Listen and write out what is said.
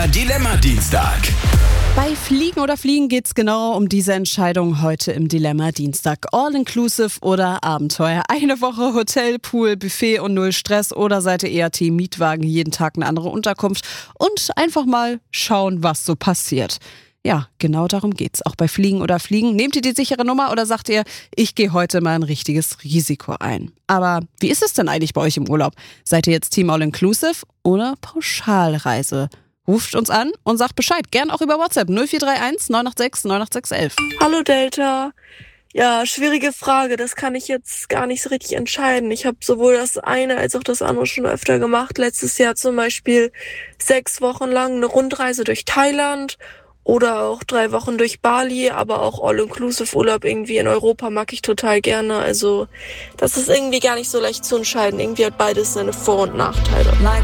Dilemma-Dienstag. Bei Fliegen oder Fliegen geht's genau um diese Entscheidung heute im Dilemma Dienstag. All-inclusive oder Abenteuer? Eine Woche Hotel, Pool, Buffet und null Stress, oder seid ihr eher Team Mietwagen, jeden Tag eine andere Unterkunft und einfach mal schauen, was so passiert? Ja, genau darum geht's. Auch bei Fliegen oder Fliegen. Nehmt ihr die sichere Nummer oder sagt ihr, ich gehe heute mal ein richtiges Risiko ein? Aber wie ist es denn eigentlich bei euch im Urlaub? Seid ihr jetzt Team All-inclusive oder Pauschalreise? Ruft uns an und sagt Bescheid. Gern auch über WhatsApp 0431 986 98611. Hallo Delta. Ja, schwierige Frage. Das kann ich jetzt gar nicht so richtig entscheiden. Ich habe sowohl das eine als auch das andere schon öfter gemacht. Letztes Jahr zum Beispiel 6 Wochen lang eine Rundreise durch Thailand oder auch 3 Wochen durch Bali, aber auch All-Inclusive-Urlaub irgendwie in Europa mag ich total gerne. Also das ist irgendwie gar nicht so leicht zu entscheiden. Irgendwie hat beides seine Vor- und Nachteile.